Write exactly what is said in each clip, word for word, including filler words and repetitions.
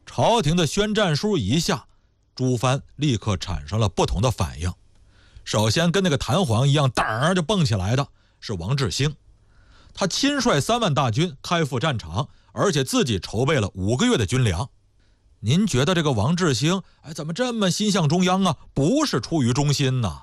朝廷的宣战书一下，诸藩立刻产生了不同的反应。首先跟那个弹簧一样噔就蹦起来的是王志兴，他亲率三万大军开赴战场，而且自己筹备了五个月的军粮。您觉得这个王志兴哎，怎么这么心向中央啊？不是出于忠心呐。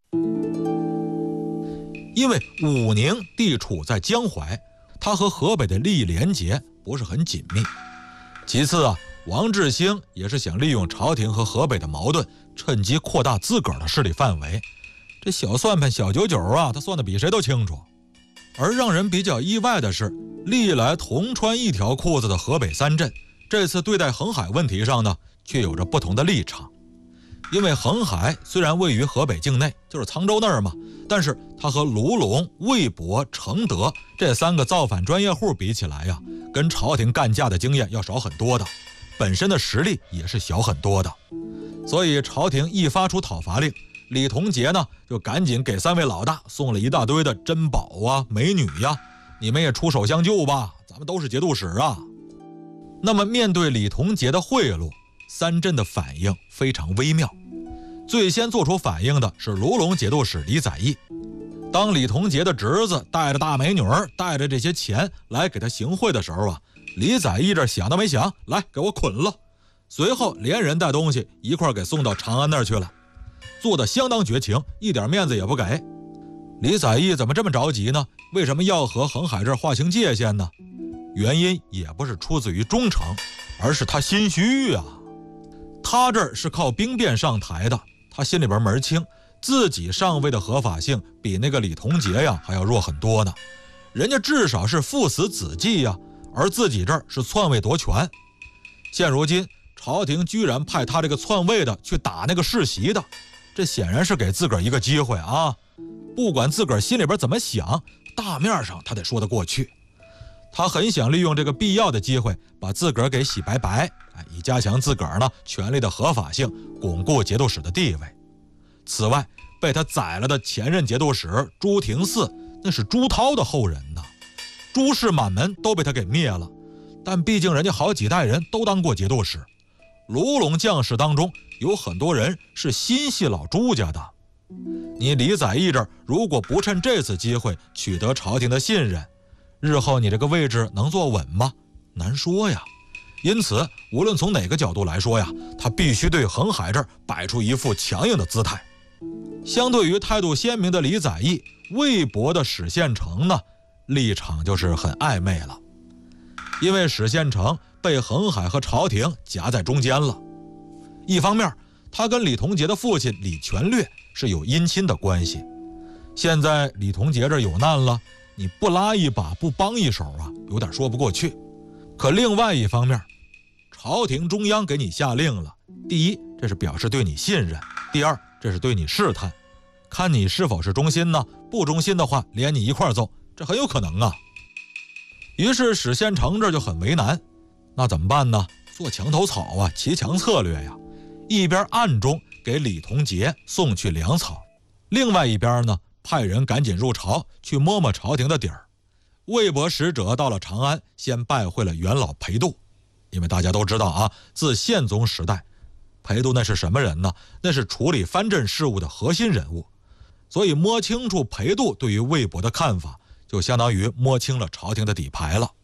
因为武宁地处在江淮，它和河北的利益连结不是很紧密。其次啊，王志兴也是想利用朝廷和河北的矛盾，趁机扩大自个儿的势力范围。这小算盘小九九啊，他算得比谁都清楚。而让人比较意外的是，历来同穿一条裤子的河北三镇，这次对待恒海问题上呢，却有着不同的立场。因为恒海虽然位于河北境内，就是沧州那儿嘛，但是它和卢龙、魏博、承德这三个造反专业户比起来呀，跟朝廷干架的经验要少很多的，本身的实力也是小很多的。所以朝廷一发出讨伐令，李同杰呢就赶紧给三位老大送了一大堆的珍宝啊、美女呀，你们也出手相救吧，咱们都是节度使啊。那么面对李同杰的贿赂，三镇的反应非常微妙。最先做出反应的是卢龙节度使李载义。当李同杰的侄子带着大美女带着这些钱来给他行贿的时候啊，李载义这想都没想，来给我捆了。随后连人带东西一块给送到长安那儿去了，做得相当绝情，一点面子也不给。李载义怎么这么着急呢？为什么要和恒海这儿划清界限呢？原因也不是出自于忠诚，而是他心虚啊。他这儿是靠兵变上台的，他心里边门清，自己上位的合法性比那个李同杰呀还要弱很多呢。人家至少是父死子继呀，而自己这儿是篡位夺权。现如今朝廷居然派他这个篡位的去打那个世袭的，这显然是给自个儿一个机会啊。不管自个儿心里边怎么想，大面上他得说得过去。他很想利用这个必要的机会把自个儿给洗白白，哎，以加强自个儿呢权力的合法性，巩固节度使的地位。此外，被他宰了的前任节度使朱廷嗣，那是朱涛的后人呢。朱氏满门都被他给灭了，但毕竟人家好几代人都当过节度使，卢龙将士当中有很多人是心系老朱家的。你李载义这儿如果不趁这次机会取得朝廷的信任，日后你这个位置能坐稳吗？难说呀。因此无论从哪个角度来说呀，他必须对恒海这儿摆出一副强硬的姿态。相对于态度鲜明的李载义，魏博的史宪成呢，立场就是很暧昧了。因为史宪成被恒海和朝廷夹在中间了。一方面他跟李同杰的父亲李全略是有姻亲的关系，现在李同杰这有难了，你不拉一把不帮一手啊，有点说不过去。可另外一方面，朝廷中央给你下令了，第一，这是表示对你信任；第二，这是对你试探，看你是否是忠心呢？不忠心的话，连你一块揍，这很有可能啊。于是史宪成这就很为难，那怎么办呢？做墙头草啊，骑墙策略呀。一边暗中给李同杰送去粮草，另外一边呢，派人赶紧入朝去摸摸朝廷的底儿。魏博使者到了长安，先拜会了元老裴度。因为大家都知道啊，自宪宗时代，裴度那是什么人呢？那是处理藩镇事务的核心人物。所以摸清楚裴度对于魏博的看法，就相当于摸清了朝廷的底牌了。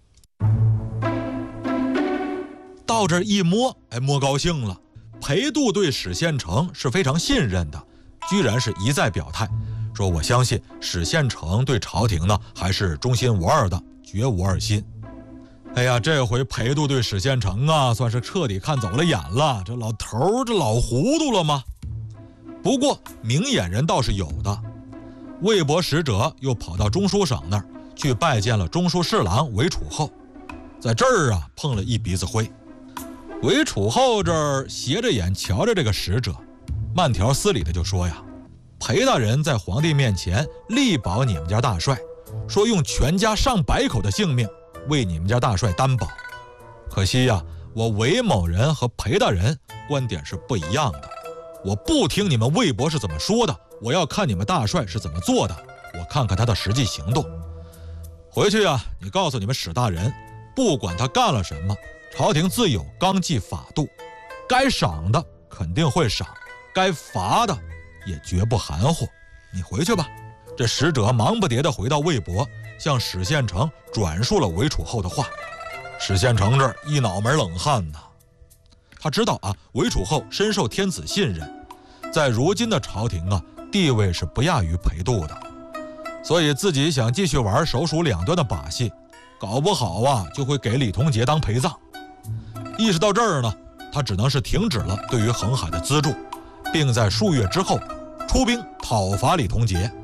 到这一摸，哎，摸高兴了。裴度对史宪成是非常信任的，居然是一再表态说，我相信史宪成对朝廷呢还是忠心无二的，绝无二心。哎呀，这回裴度对史宪成啊算是彻底看走了眼了，这老头儿这老糊涂了吗？不过明眼人倒是有的。魏博使者又跑到中书省那儿去拜见了中书侍郎韦楚后，在这儿啊碰了一鼻子灰。韦楚后这儿斜着眼瞧着这个使者，慢条斯理的就说呀，裴大人在皇帝面前力保你们家大帅，说用全家上百口的性命为你们家大帅担保。可惜呀，我韦某人和裴大人观点是不一样的，我不听你们魏博是怎么说的，我要看你们大帅是怎么做的，我看看他的实际行动。回去啊，你告诉你们史大人，不管他干了什么， 朝廷自有纲纪法度，该赏的肯定会赏，该罚的也绝不含糊。你回去吧。这使者忙不迭地回到魏博，向史宪成转述了韦楚后的话。史宪成这儿一脑门冷汗呐，他知道啊，韦楚后深受天子信任，在如今的朝廷啊，地位是不亚于裴度的，所以自己想继续玩手鼠两端的把戏，搞不好啊，就会给李同杰当陪葬。意识到这儿呢，他只能是停止了对于恒海的资助，并在数月之后出兵讨伐李同杰。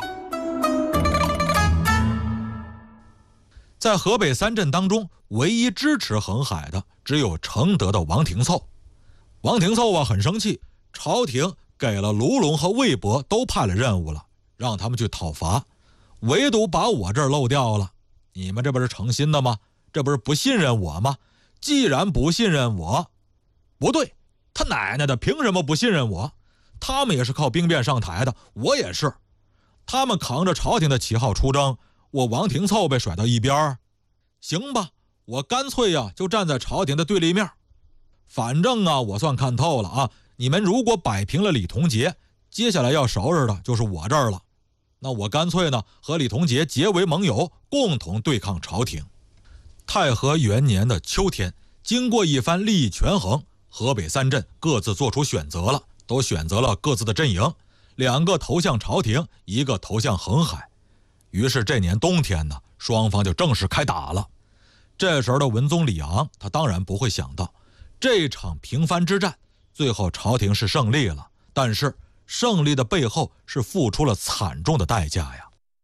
在河北三镇当中，唯一支持恒海的只有承德的王廷凑。王廷凑啊很生气，朝廷给了卢龙和魏博都派了任务了，让他们去讨伐，唯独把我这儿漏掉了。你们这不是诚心的吗？这不是不信任我吗？既然不信任我，不对，他奶奶的，凭什么不信任我？他们也是靠兵变上台的，我也是。他们扛着朝廷的旗号出征，我王廷凑被甩到一边，行吧，我干脆呀就站在朝廷的对立面。反正啊，我算看透了啊，你们如果摆平了李同杰，接下来要收拾的就是我这儿了。那我干脆呢和李同杰结为盟友，共同对抗朝廷。太和元年的秋天，经过一番利益权衡，河北三镇各自做出选择了，都选择了各自的阵营，两个投向朝廷，一个投向恒海。于是这年冬天呢，双方就正式开打了。这时候的文宗李昂，他当然不会想到，这场平番之战，最后朝廷是胜利了，但是胜利的背后是付出了惨重的代价呀。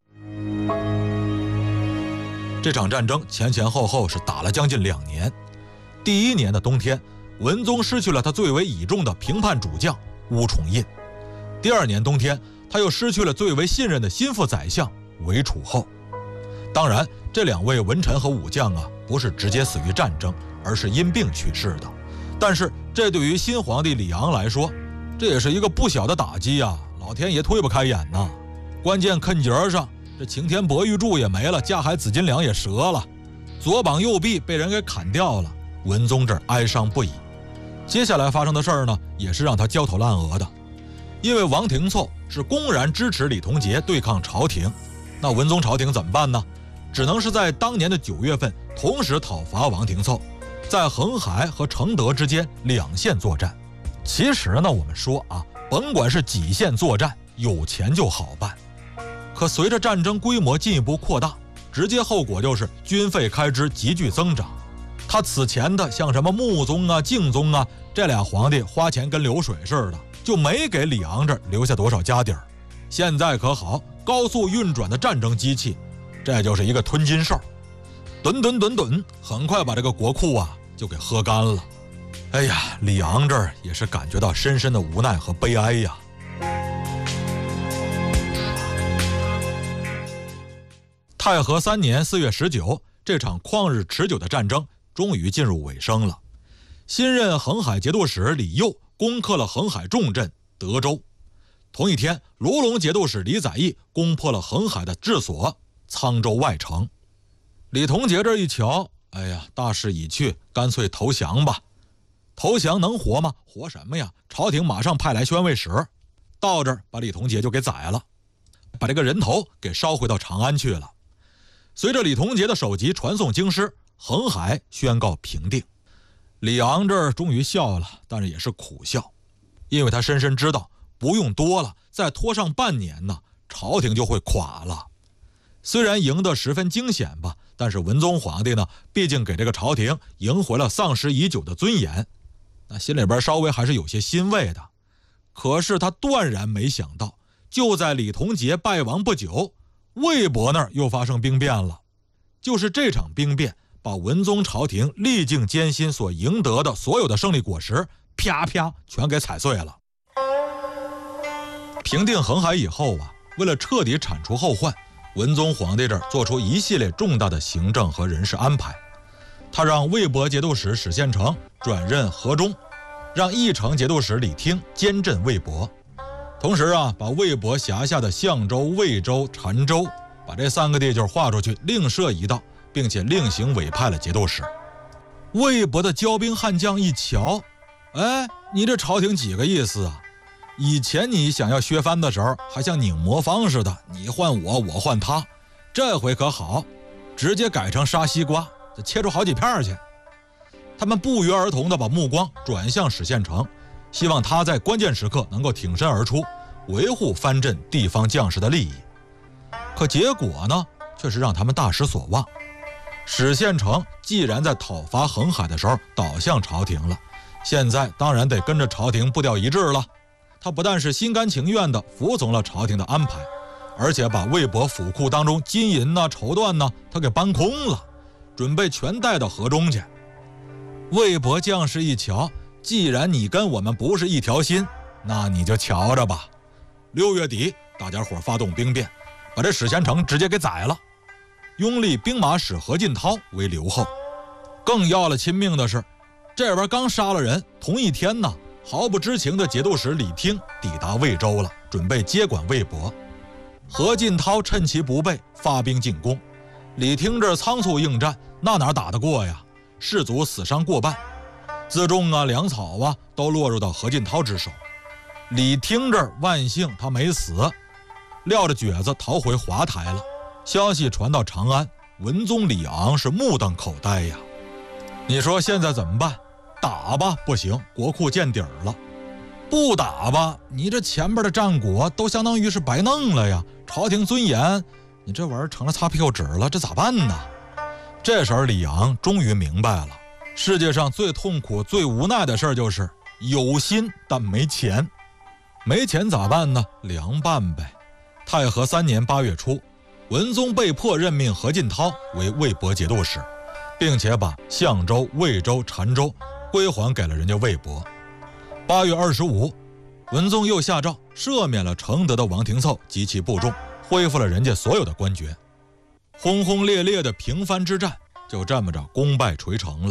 这场战争前前后后是打了将近两年。第一年的冬天，文宗失去了他最为倚重的平叛主将乌崇胤。第二年冬天，他又失去了最为信任的心腹宰相韦楚后。当然，这两位文臣和武将啊，不是直接死于战争，而是因病去世的。但是这对于新皇帝李昂来说，这也是一个不小的打击啊，老天爷推不开眼呐。关键坎节上，这擎天博玉柱也没了，架海紫金梁也折了，左膀右臂被人给砍掉了。文宗这儿哀伤不已。接下来发生的事儿呢，也是让他焦头烂额的。因为王廷凑是公然支持李同杰对抗朝廷，那文宗朝廷怎么办呢？只能是在当年的九月份同时讨伐王廷凑，在恒海和承德之间两线作战。其实呢，我们说啊，甭管是几线作战，有钱就好办。可随着战争规模进一步扩大，直接后果就是军费开支急剧增长。他此前的像什么穆宗啊、敬宗啊，这俩皇帝花钱跟流水似的，就没给李昂这儿留下多少家底儿。现在可好，高速运转的战争机器，这就是一个吞金兽，吨吨吨吨，很快把这个国库啊就给喝干了。哎呀，李昂这儿也是感觉到深深的无奈和悲哀呀。太和三年四月十九，这场旷日持久的战争终于进入尾声了。新任恒海节度使李佑攻克了恒海重镇德州。同一天，卢龙节度使李载义攻破了恒海的治所沧州外城。李同杰这一瞧，哎呀，大势已去，干脆投降吧。投降能活吗？活什么呀？朝廷马上派来宣慰使，到这儿把李同杰就给宰了，把这个人头给捎回到长安去了。随着李同杰的首级传送京师，恒海宣告平定。李昂这儿终于笑了，但是也是苦笑，因为他深深知道，不用多了，再拖上半年呢，朝廷就会垮了。虽然赢得十分惊险吧，但是文宗皇帝呢，毕竟给这个朝廷赢回了丧失已久的尊严，那心里边稍微还是有些欣慰的。可是他断然没想到，就在李同杰败亡不久，魏博那儿又发生兵变了。就是这场兵变，把文宗朝廷历尽艰辛所赢得的所有的胜利果实，啪啪全给踩碎了。平定恒海以后啊，为了彻底铲除后患，文宗皇帝这儿做出一系列重大的行政和人事安排。他让魏博节度使史宪成转任河中，让义城节度使李听兼镇魏博。同时啊，把魏博辖下的象州、魏州、澶州，把这三个地界划出去，另设一道，并且另行委派了节度使。 魏博的骄兵悍将一瞧，哎，你这朝廷几个意思啊？以前你想要削藩的时候，还像拧魔方似的，你换我，我换他。这回可好，直接改成杀西瓜，就切出好几片去。他们不约而同地把目光转向史宪成，希望他在关键时刻能够挺身而出，维护藩镇地方将士的利益。可结果呢，却是让他们大失所望。史宪成既然在讨伐恒海的时候倒向朝廷了，现在当然得跟着朝廷步调一致了。他不但是心甘情愿地服从了朝廷的安排，而且把魏博府库当中金银呐、绸缎呐，他给搬空了，准备全带到河中去。魏博将士一瞧，既然你跟我们不是一条心，那你就瞧着吧。六月底，大家伙发动兵变，把这史宪成直接给宰了，拥立兵马使何进涛为留后。更要了亲命的是，这边刚杀了人，同一天呢，毫不知情的节度使李听抵达魏州了，准备接管魏博。何进涛趁其不备，发兵进攻。李听这仓促应战，那哪打得过呀？士卒死伤过半，辎重啊、粮草啊，都落入到何进涛之手。李听这万幸他没死，撂着蹶子逃回华台了。消息传到长安，文宗李昂是目瞪口呆呀。你说现在怎么办？打吧不行，国库见底儿了；不打吧，你这前边的战果都相当于是白弄了呀。朝廷尊严，你这玩意儿成了擦屁股纸了，这咋办呢？这时候李昂终于明白了，世界上最痛苦最无奈的事就是有心但没钱。没钱咋办呢？凉拌呗。太和三年八月初，文宗被迫任命何进涛为魏博节度使，并且把相州、魏州、澶州归还给了人家魏博。八月二十五，文宗又下诏赦免了承德的王廷凑及其部众，恢复了人家所有的官爵。轰轰烈烈的平藩之战就这么着功败垂成了。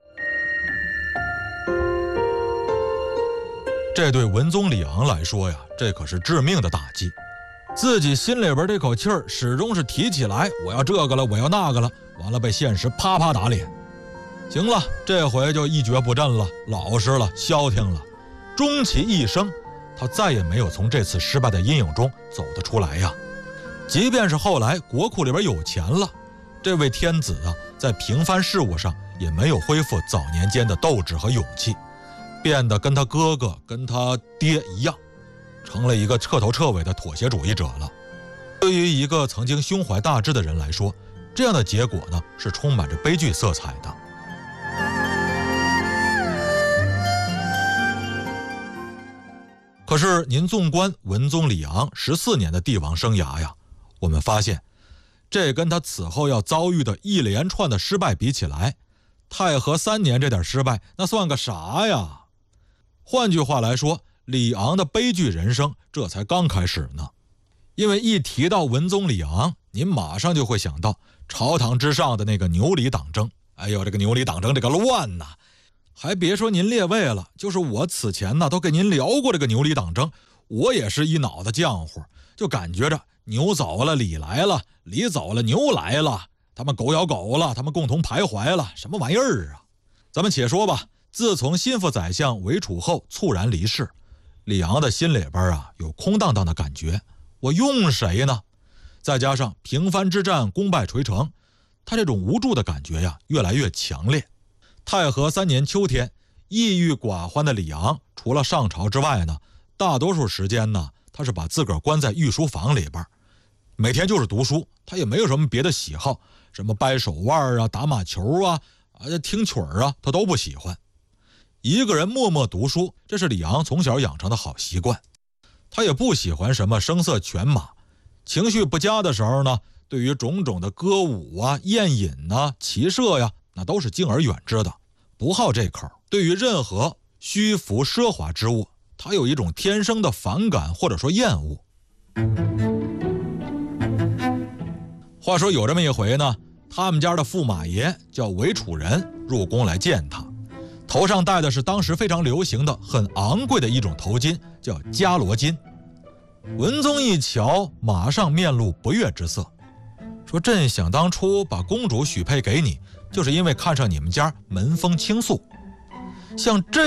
这对文宗李昂来说呀，这可是致命的打击。自己心里边这口气儿始终是提起来，我要这个了，我要那个了，完了被现实啪啪打脸。行了，这回就一蹶不振了，老实了，消停了。终其一生，他再也没有从这次失败的阴影中走得出来呀。即便是后来国库里边有钱了，这位天子啊，在平藩事务上也没有恢复早年间的斗志和勇气，变得跟他哥哥跟他爹一样，成了一个彻头彻尾的妥协主义者了。对于一个曾经胸怀大志的人来说，这样的结果呢，是充满着悲剧色彩的。可是您纵观文宗李昂十四年的帝王生涯呀，我们发现这跟他此后要遭遇的一连串的失败比起来，太和三年这点失败那算个啥呀？换句话来说，李昂的悲剧人生这才刚开始呢。因为一提到文宗李昂，您马上就会想到朝堂之上的那个牛李党争。哎呦，这个牛李党争这个乱呐！还别说您列位了，就是我此前呢都给您聊过这个牛李党争，我也是一脑子浆糊，就感觉着牛走了李来了，李走了牛来了，他们狗咬狗了，他们共同徘徊了，什么玩意儿啊？咱们且说吧，自从心腹宰相韦楚后猝然离世，李昂的心里边啊有空荡荡的感觉，我用谁呢？再加上平藩之战功败垂成，他这种无助的感觉呀越来越强烈。太和三年秋天，抑郁寡欢的李昂除了上朝之外呢，大多数时间呢他是把自个儿关在御书房里边，每天就是读书，他也没有什么别的喜好，什么掰手腕啊、打马球啊、啊听曲儿啊，他都不喜欢。一个人默默读书，这是李昂从小养成的好习惯。他也不喜欢什么声色犬马，情绪不佳的时候呢，对于种种的歌舞啊、宴饮啊、骑射呀，那都是敬而远之的，不好这口。对于任何虚浮奢华之物，他有一种天生的反感或者说厌恶。话说有这么一回呢，他们家的驸马爷叫韦楚仁入宫来见他，头上戴的是当时非常流行的很昂贵的一种头巾，叫伽罗巾。文宗一瞧，马上面露不悦之色，说朕想当初把公主许配给你， 就是因为看上你们家门风清肃。像这